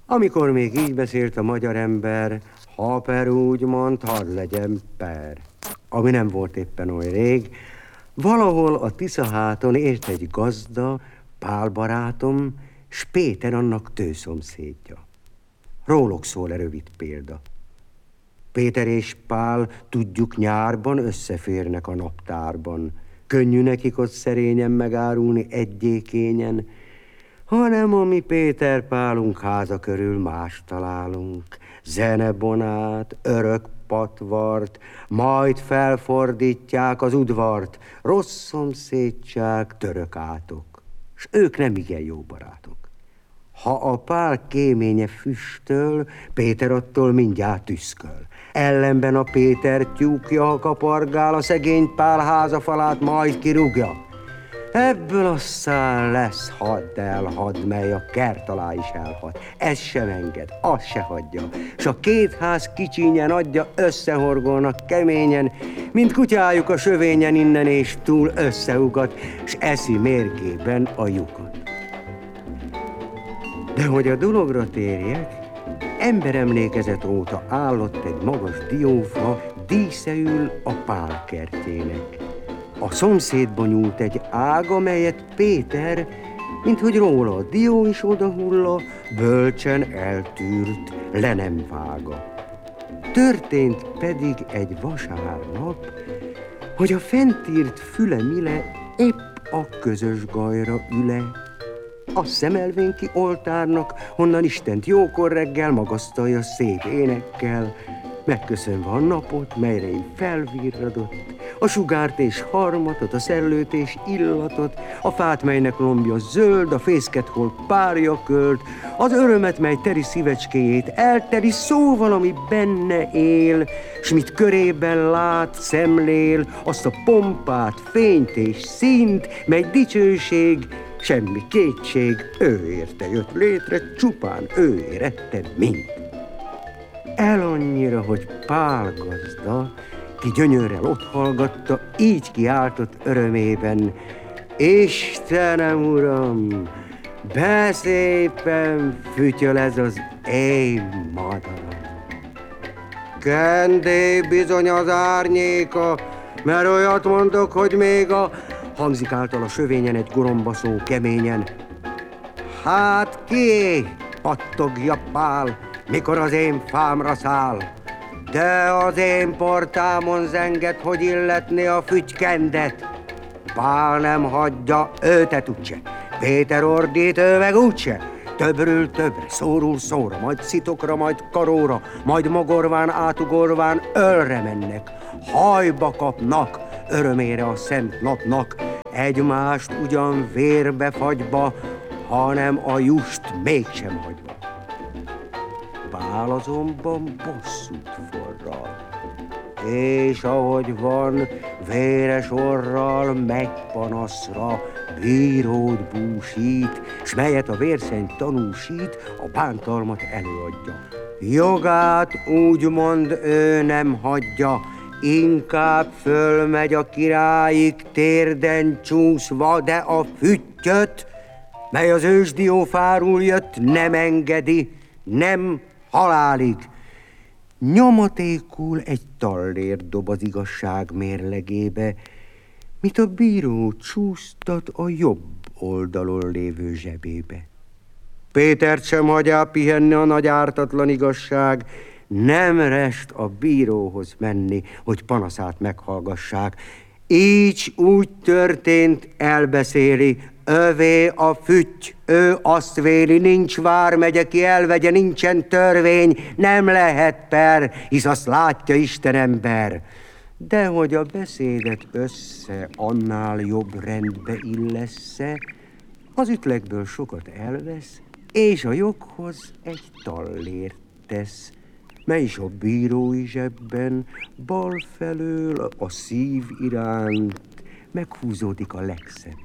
Amikor még így beszélt a magyar ember, ha per úgy mond, hadd legyen per. Ami nem volt éppen oly rég, valahol a Tiszaháton élt egy gazda, Pál barátom, s Péter annak tőszomszédja. Róluk szól a rövid példa. Péter és Pál, tudjuk, nyárban összeférnek a naptárban. Könnyű nekik ott szerényen megárulni egyékényen, hanem a mi Péter Pálunk háza körül más találunk. Zenebonát, örök patvart, majd felfordítják az udvart, rossz szomszédság, török átok, s ők nem igen jó barátok. Ha a Pál kéménye füstöl, Péter attól mindjárt tüszköl. Ellenben a Péter tyúkja, ha kapargál, a szegény Pál házafalát majd kirúgja. Ebből aztán lesz hadd elhadd, mely a kert alá is elhadd. Ez sem enged, az se hagyja. S a két ház kicsínyen adja, összehorgolnak keményen, mint kutyájuk a sövényen innen és túl összeugat, s eszi mérgében a lyukat. De hogy a dologra térjek, emberemlékezet óta állott egy magas diófa díszeül a Pál kertjének. A szomszédba nyúlt egy ág, amelyet Péter, minthogy róla a dió is odahulla, bölcsen eltűrt, le nem vága. Történt pedig egy vasárnap, hogy a fentírt fülemile épp a közös gajra üle. A szemelvénki oltárnak, honnan Istent jókor reggel magasztalja szép énekkel, megköszönve a napot, melyre így felvirradott, a sugárt és harmatot, a szellőt és illatot, a fát, melynek lombja zöld, a fészket, hol párja költ, az örömet, mely teri szívecskéjét elteri szóval, ami benne él, s mit körében lát, szemlél, azt a pompát, fényt és színt, mely dicsőség, semmi kétség, ő érte jött létre, csupán ő érette mind. El annyira, hogy Pál gazda, ki gyönyörrel ott hallgatta, így kiáltott örömében: Istenem, uram, de szépen fütyöl ez az én madaram. Kendé bizony az árnyéka, mert olyat mondok, hogy még a... Hangzik által a sövényen egy gorombaszó keményen. Hát ki? Pattogja Pál, mikor az én fámra száll. De az én portámon zenged, hogy illetné a fütykendet. Pál nem hagyja, őtet úgyse. Péter ordít, ő meg úgyse. Többről többre, szóról szóra, majd szitokra, majd karóra, majd mogorván, átugorván ölre mennek. Hajba kapnak, örömére a szent napnak, egymást ugyan vérbe fagyba, hanem a just mégsem hagyva. Pál azonban bosszút forral, és ahogy van, véres orral megy panaszra, bírót búsít, s melyet a vérszent tanúsít, a bántalmat előadja. Jogát úgymond ő nem hagyja, inkább fölmegy a királyig térden csúszva, de a füttyöt, mely az ősdiófáról jött, nem engedi, nem halálig. Nyomatékul egy tallér dob az igazság mérlegébe, mit a bíró csúsztat a jobb oldalon lévő zsebébe. Pétert sem hagyja pihenni a nagy ártatlan igazság, nem rest a bíróhoz menni, hogy panaszát meghallgassák. Így úgy történt, elbeszéli, övé a fütty, ő azt véli, nincs vármegye, ki elvegye, nincsen törvény, nem lehet per, hisz azt látja Isten ember. De hogy a beszédet össze annál jobb rendbe illessze, az ütlegből sokat elvesz, és a joghoz egy tallért tesz, mely is a bírói zsebben bal felől a szív iránt meghúzódik a legszebben.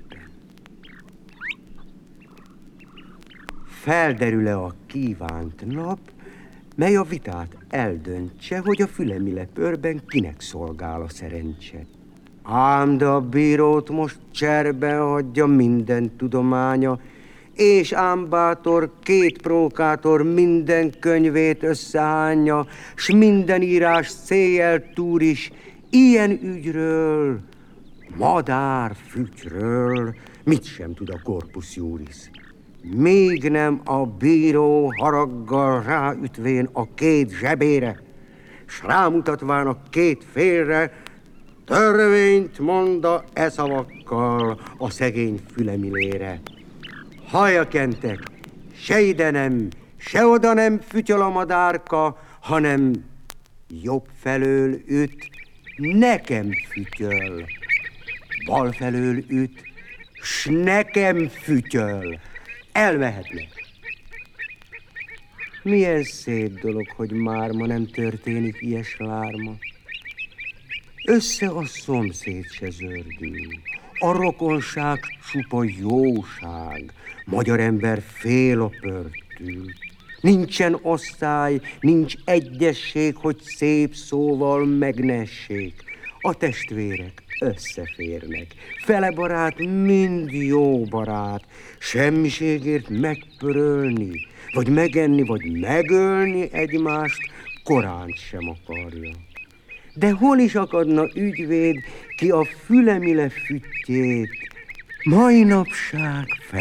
Felderül-e a kívánt nap, mely a vitát eldöntse, hogy a fülemile pörben kinek szolgál a szerencse. Ám de a bírót most cserben hagyja minden tudománya, és ámbátor, két prókátor minden könyvét összehányja, s minden írás céljel túl is, ilyen ügyről, madárfütyről, mit sem tud a corpus juris. Még nem a bíró haraggal ráütvén a két zsebére, s rámutatván a két félre, törvényt monda e szavakkal a szegény fülemilére. Halljakentek, se ide nem, se oda nem fütyöl a madárka, hanem jobb felől üt, nekem fütyöl. Bal felől üt, s nekem fütyöl. Elmehetnek. Milyen szép dolog, hogy már ma nem történik ilyes lárma. Össze a szomszéd se zördül, a rokonság csupa jóság, magyar ember fél a pörtül. Nincsen osztály, nincs egyesség, hogy szép szóval megnessék. A testvérek összeférnek, fele barát, mind jó barát, semmiségért megpörölni, vagy megenni, vagy megölni egymást, koránt sem akarja. De hol is akadna ügyvéd, ki a fülemile füttyét mai napság fel?